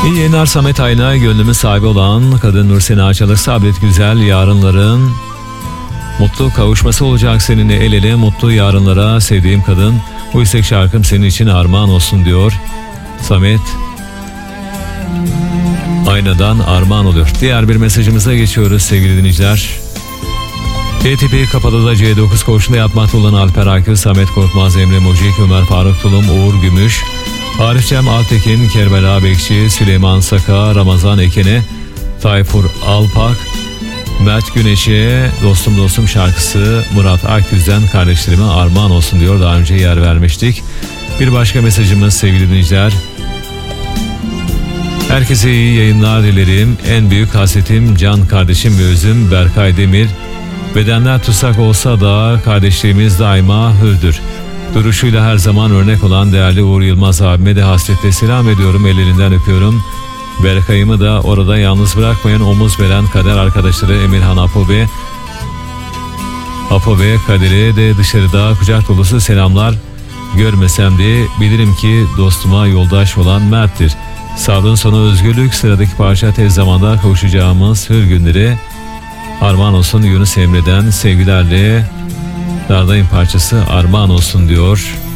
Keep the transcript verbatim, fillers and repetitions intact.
İyi yayınlar Samet Ayna. Gönlümün sahibi olan kadın Nursena Açalır. Sabret güzel, yarınların mutlu kavuşması olacak seninle el ele, mutlu yarınlara sevdiğim kadın. Bu istek şarkım senin için armağan olsun diyor Samet Ayna'dan armağan oluyor. Diğer bir mesajımıza geçiyoruz sevgili dinleyiciler. P T P Kapalı'da C dokuz koğuşunda yatmakta olan Alper Akül, Samet Korkmaz, Emre Mocik, Ömer Faruk Tulum, Uğur Gümüş, Arif Cem Altekin, Kerbela Bekçi, Süleyman Saka, Ramazan Ekene, Tayfur Alpak, Mert Güneş'e Dostum Dostum şarkısı Murat Akgüz'den kardeşlerime armağan olsun diyor. Daha önce yer vermiştik. Bir başka mesajımız sevgili dinleyiciler. Herkese iyi yayınlar dilerim. En büyük hasretim can kardeşim ve özüm Berkay Demir. Bedenler tutsak olsa da kardeşliğimiz daima hürdür. Duruşuyla her zaman örnek olan değerli Uğur Yılmaz abime de hasretle selam ediyorum. Ellerinden öpüyorum. Berkay'ımı da orada yalnız bırakmayan, omuz veren kader arkadaşları Emirhan Apo ve Apo ve Kader'e de dışarıda kucak dolusu selamlar. Görmesem de bilirim ki dostuma yoldaş olan Mert'tir. Sağlığın sonu özgürlük. Sıradaki parça tez zamanda kavuşacağımız hür günleri armağan olsun. Yunus Emre'den sevgilerle Dardayım parçası armağan olsun diyor.